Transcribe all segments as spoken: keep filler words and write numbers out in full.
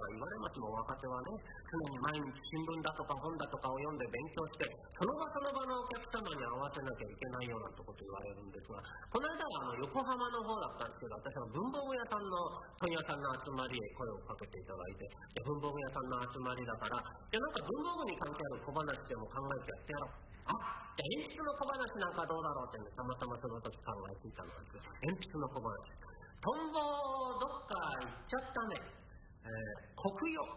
岩根町の若手はね、常に毎日新聞だとか本だとかを読んで勉強して、その場その場のお客様に合わせなきゃいけないようなとこと言われるんですが、この間はあの横浜の方だったんですけど、私は文房具屋さんの問屋さんの集まりへ声をかけていただいて、で文房具屋さんの集まりだから、じゃなんか文房具に関係ある小話でも考えてやってやろう。あ、じゃあ鉛筆の小話なんかどうだろうって、ね、たまたまその時考えついたのです。鉛筆の小話。トンボどっか行っちゃったね。えー、国用。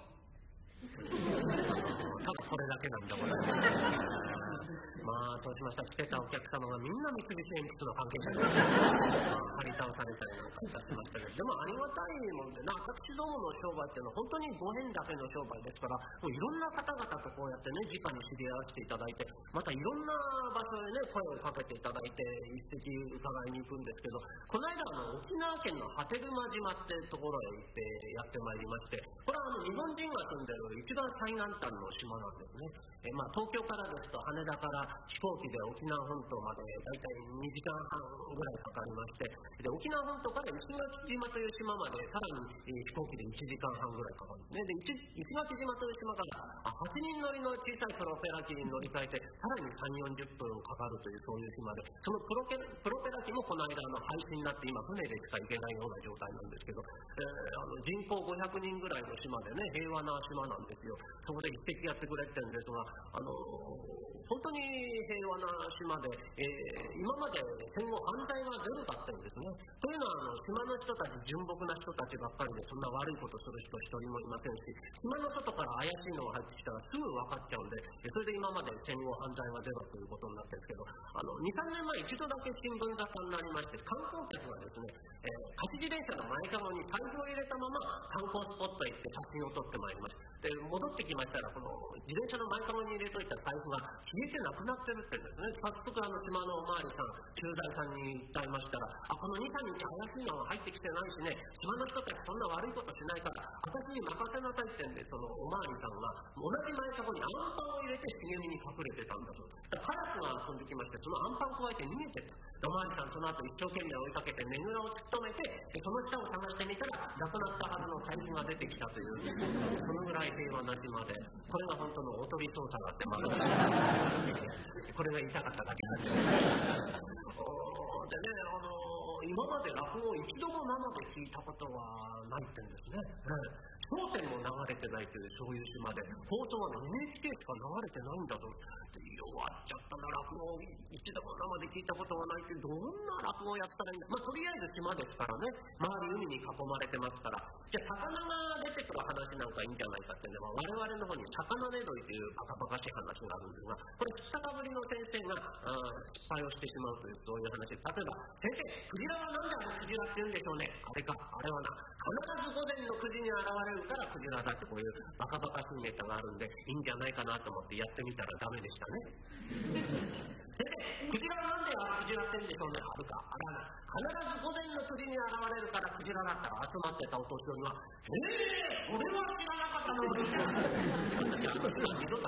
ただそれだけなんだこれ。まあそうしましたら来てたお客様がみんな三菱鉛筆の関係者で、まあ、張り倒されたりなんかいたしましたけど、でもありがたいもんでな、私どもの商売っていうのは本当にご縁だけの商売ですから、もういろんな方々とこうやってね直に知り合わせていただいて、またいろんな場所へね声をかけていただいて一石伺いに行くんですけど、この間あの沖縄県の波照間島っていうところへ行ってやってまいりまして、これはあの日本人が住んでる一番最南端の島なんですね。えまあ、東京からですと羽田から飛行機で沖縄本島までだいたいにじかんはんぐらいかかりまして、で沖縄本島から石垣島という島までさらに、えー、飛行機でいちじかんはんぐらいかかるんですね。で石垣島という島からはちにん乗りの小さいプロペラ機に乗り換えてさらにさんじゅうよんじゅっぷんかかるというそういう島で、そのプロケプロペラ機もこの間の廃止になって今船でしか行けないような状態なんですけど、えー、あの人口ごひゃくにんぐらいの島でね平和な島なんですよ。そこで一滴やってくれってんですが、あの本当に平和な島で、えー、今まで戦後犯罪がゼロだったんですね。というのはあの島の人たち純朴な人たちばっかりで、そんな悪いことする人一人もいませんし、島の外から怪しいのが入ってきたらすぐ分かっちゃうんで、それで今まで戦後犯罪はゼロということになってるんですけど、あのにさんねんまえ一度だけ新聞沙汰になりまして、観光客がですね、えー、貸し自転車の前かごに財布を入れたまま観光スポットへ行って写真を撮ってまいりました。で戻ってきましたら、この自転車の前かごに入れといた財布が消えてなくなってるって言うんですね。早速あの島のおまわりさん駐在さんに訴えましたら、あこのにさんにち怪しいのが入ってきてないしね、島の人たちそんな悪いことしないから私に任せなさいってんで、そのおまわりさんが同じ前かごにアンパンを入れて茂みに隠れてたんだと。カラスが飛んできまして、そのアンパン加えて逃げてた。おまわりさんその後一生懸命追いかけてねぐらを突き止めて、でその下を探してみたらなくなったはずの財布が出てきたという、そのぐらい平和な島で、これが本当のおとり捜査だってまだこれが言いたかっただけなんですでね、あの今まで落語を一度も生で聞いたことはないって言うんですね。笑点も流れてないというそういう島で、放送は エヌエイチケー しか流れてないんだと。弱っちゃったな、落語を一度も生で聞いたことはないけど、どんな落語をやったらいいんだ。まあとりあえず島ですからね、周り海に囲まれてますから、じゃあ魚が出てくる話なんかいいんじゃないかってね、まあ、我々の方に魚ねどりというバカバカしい話があるんですが、これ知ったかぶりの先生が失敗をしてしまうというそういう話で、例えば先生クジラはなんであのクジラって言うんでしょうね。あれか、あれはな必ず午前のくじに現れるからクジラだって、こういうバカバカしいネタがあるんでいいんじゃないかなと思ってやってみたらダメでしたね。先生クジラはなんであのクジラって言うんでしょうね。あるか、あれはな必ず午前のくじに現れるからクジラだったら、集まってたお年寄りはえー、俺は知らなかったのにいや、あの人は二度と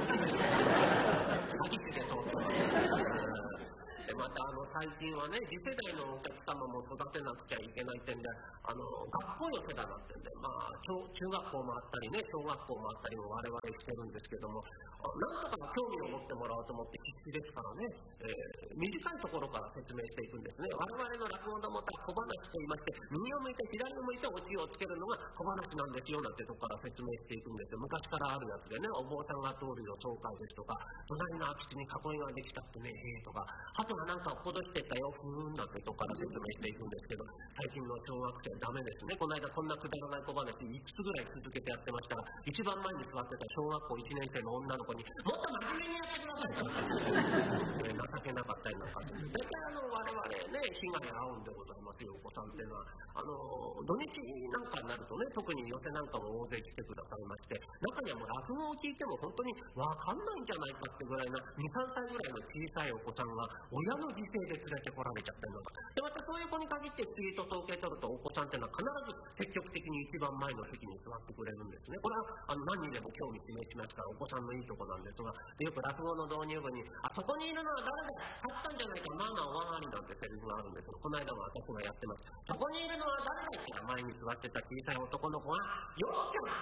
詐欺師で通ってますでまたあの最近はね、次世代のお客様も育てなくちゃいけない点で、あの学校寄せだなってんで、まあ中学校もあったりね、小学校もあったりも我々してるんですけども、なんとか興味を持ってもらおうと思って必死ですからね、えー、短いところから説明していくんですね。我々の落語のもた小話と言いまして、右を向いて左を向いてオチをつけるのが小話なんですよなんてとこから説明していくんですよ。昔からあるやつでね、お坊さんが通るよ爽快ですとか、隣の空き地に囲いができたってねへーとか、鳩がなんかを脅してたよふーんなんてとこから説明していくんですけど、最近の小学生ダメですね。この間こんなくだらない小話いくつぐらい続けてやってましたら、一番前に座ってた小学校いちねん生の女の子にもっと真面目にやってくださいって情けなかったりなんか、大体あの我々ね被害に遭うんでございますよ、お子さんっていうのは。あの土日なんかになるとね、特に寄席なんかも大勢来てくださいまして、中にはもう落語を聞いても本当に分かんないんじゃないかってぐらいなにさんさいぐらいの小さいお子さんが親の犠牲で連れてこられちゃったりなんかで、またそういう子に限ってツイート統計取ると、お子さんっていうのは必ず積極的に一番前の席に座ってくれるんですね。これはあの何人でも興味示しますから、お子さんのいいとこなんですが、でよく落語の導入部にあそこにいるのは誰だ、立ったんじゃないか、まあまあお上がりなんてセリフがあるんですけど、この間も私がやってます。そこにいるのは誰だって前に座ってた小さい男の子がよーちゃん